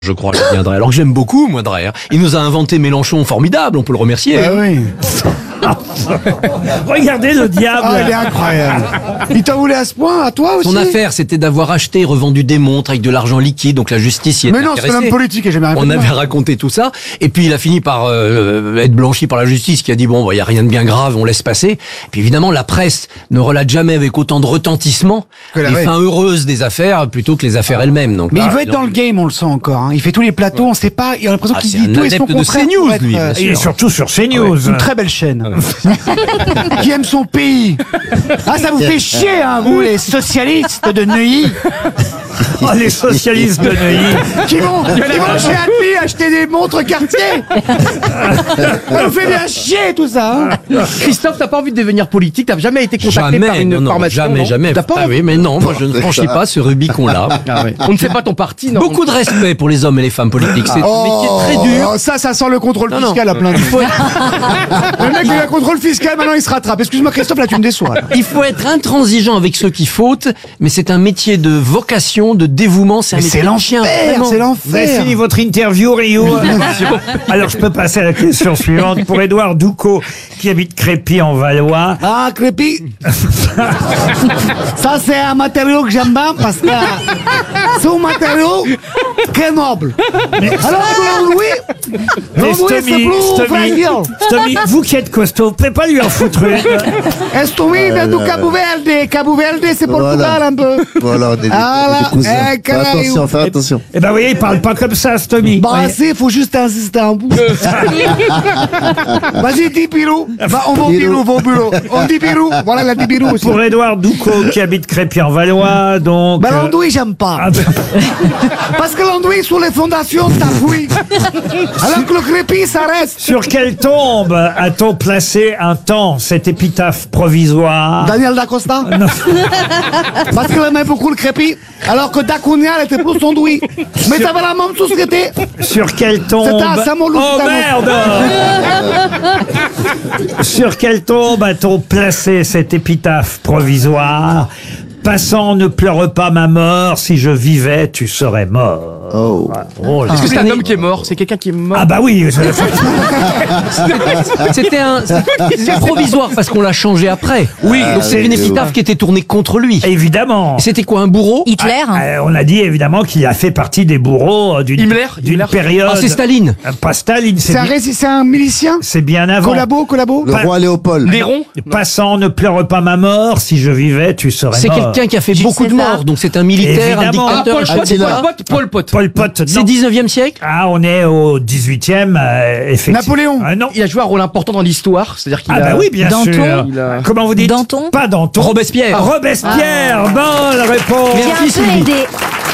Je crois qu'il viendrait. Alors que j'aime beaucoup, moi, Drey. Il nous a inventé Mélenchon formidable, on peut le remercier. Ah oui. Regardez le diable. Ah, il est incroyable. Il t'en voulait à ce point, à toi aussi? Son affaire, c'était d'avoir acheté et revendu des montres avec de l'argent liquide, donc la justice y était Mais non, c'est intéressée. un homme politique et j'ai jamais rien On fait de avait mal. raconté tout ça, et puis il a fini par être blanchi par la justice, qui a dit bon, il y a rien de bien grave, on laisse passer. Et puis évidemment, la presse ne relate jamais avec autant de retentissement les fins heureuses des affaires plutôt que les affaires elles-mêmes. Donc, Mais il veut être dans le game, on le sent encore. Hein. Il fait tous les plateaux, on sait pas. Il a l'impression qu'il c'est dit un tout et son adepte de contraire. CNews, pour être, lui, bien Il est sûr. surtout sur CNews. Une très belle chaîne. Qui aime son pays. Ah, ça vous fait chier, hein, vous, les socialistes de Neuilly, Oh, les socialistes de Neuilly. qui vont chez Admi acheter des montres Cartier. Ça nous fait bien chier, tout ça. Hein. Christophe, t'as pas envie de devenir politique? T'as jamais été contacté par une non, formation? jamais, non jamais. T'as pas Ah envie? oui, mais non, moi je ne franchis pas ce Rubicon-là. On ne sait pas ton parti, non? Beaucoup de respect pour les hommes et les femmes politiques. C'est un métier très dur. Ça sent le contrôle Non, fiscal à plein de Le mec, il a un contrôle fiscal, maintenant il se rattrape. Excuse-moi, Christophe, là, tu me déçois. Là. Il faut être intransigeant avec ceux qui fautent, mais c'est un métier de vocation, de dévouement, c'est un Mais métier c'est de chien. l'enfer, vraiment. c'est Vous avez l'enfer. fini votre interview, Rio. Alors, je peux passer à la question suivante. Pour Édouard Doucot, qui habite Crépy en Valois. Ah, Crépy. Ça, c'est un matériau que j'aime bien parce que c'est un matériau très noble. Alors que l'Louis, Mais c'est plus fragile. Stomy, vous qui êtes costaud, vous pouvez pas lui en foutre une. Estoumi vient du Cabo Verde. Cabo Verde, c'est Portugal un peu. Voilà, des cousins. Eh, Canario. Fais attention. Eh ben, vous voyez, il parle pas comme ça, Stomy. Bah, il faut juste insister un bout. Vas-y, dis Pirou. Bah, on va au Pirou, va au bureau. On dit Pirou. Voilà, il a dit Pirou aussi. Pour Édouard Doucot, qui habite Crépy en Valois, donc. Bah, l'andouille, j'aime pas. ah, ben, Parce que l'andouille, sur les fondations, t'as fouillé. Alors que le crépi, ça reste. sur quelle tombe a-t-on placé un temps cette épitaphe provisoire? Daniel D'Acosta. Non. Parce qu'il aimait beaucoup le crépi. Alors que Dacunia, elle était plus andouille. Mais t'avais la même société. Sur quelle tombe? C'était à Saint-Malo, Oh c'était à merde! Sur quelle tombe a-t-on placé cette épitaphe provisoire? Passant, ne pleure pas ma mort, si je vivais, tu serais mort. Oh. Est-ce que c'est un homme qui est mort? C'est quelqu'un qui est mort? Ah bah oui, C'était provisoire parce qu'on l'a changé après. Oui, donc c'est une épitaphe qui était tournée contre lui. évidemment. C'était quoi, un bourreau? Hitler. On a dit évidemment qu'il a fait partie des bourreaux d'une Himmler période. Ah, c'est Staline. Pas Staline, C'est un milicien. c'est bien avant. Collabo. Le roi Léopold. Néron? Passant, ne pleure pas ma mort, si je vivais, tu serais C'est mort. quelqu'un qui a fait Jules beaucoup de César. morts, donc c'est un militaire, Évidemment. un dictateur. Pol Pot, Pol Pot. Pol Pot, C'est non. 19e siècle? Ah, on est au 18e, effectivement. Napoléon. Ah non. Il a joué un rôle important dans l'histoire, c'est-à-dire qu'il Ah bah oui, bien Danton. sûr. Il a- Comment vous dites? Danton. Pas Danton. Robespierre. Robespierre, bonne réponse. J'ai un peu aidé.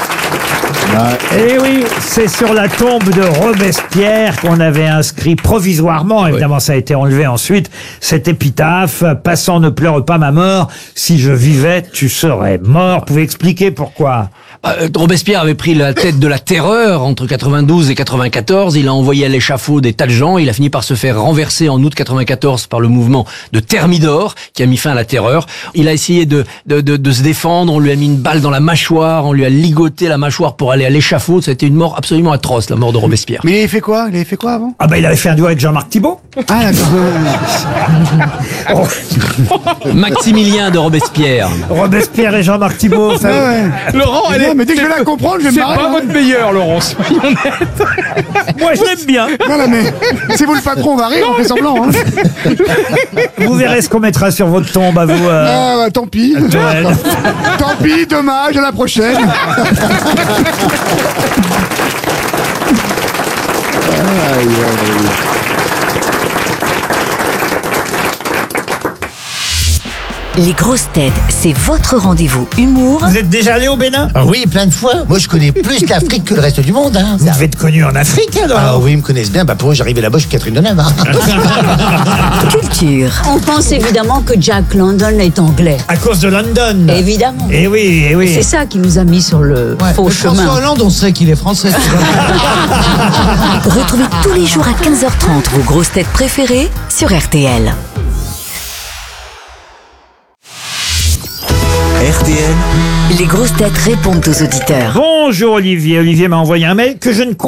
Eh oui, c'est sur la tombe de Robespierre qu'on avait inscrit provisoirement, évidemment ça a été enlevé ensuite, cette épitaphe, passant ne pleure pas ma mort, si je vivais tu serais mort. Vous pouvez expliquer pourquoi? Robespierre avait pris la tête de la terreur entre 92 et 94. Il a envoyé à l'échafaud des tas de gens. Il a fini par se faire renverser en août 94 par le mouvement de Thermidor, qui a mis fin à la terreur. Il a essayé de se défendre. On lui a mis une balle dans la mâchoire. On lui a ligoté la mâchoire pour aller à l'échafaud. Ça a été une mort absolument atroce, la mort de Robespierre. Mais il avait fait quoi? Avant? Ah bah il avait fait un duo avec Jean-Marc Thibault. Ah, d'accord. Maximilien de Robespierre. Robespierre et Jean-Marc Thibault, ça... Laurent, elle est... Mais dès que je vais la comprendre, je vais me C'est marrer. pas hein. votre meilleur, Laurent, soyons honnêtes. Moi je l'aime bien. Voilà, mais c'est vous le patron, on va rire, on fait semblant. Hein. Vous verrez ce qu'on mettra sur votre tombe à vous. Ah, bah, tant pis. Joël. Tant pis, dommage, à la prochaine. Les grosses têtes, c'est votre rendez-vous humour Vous êtes déjà allé au Bénin? Ah oui, plein de fois. Moi, je connais plus l'Afrique que le reste du monde. Hein. Vous devez être connu en Afrique alors? Ah oui, ils me connaissent bien. Bah, pour eux, j'arrivais là-bas, je suis Catherine Deneuve. Hein. culture. On pense évidemment que Jack London est anglais. À cause de London. Évidemment. Eh oui, eh oui. C'est ça qui nous a mis sur le faux chemin. François Hollande, on sait qu'il est français. Retrouvez tous les jours à 15h30 vos grosses têtes préférées sur RTL. Les grosses têtes répondent aux auditeurs. Bonjour Olivier. Olivier m'a envoyé un mail que je ne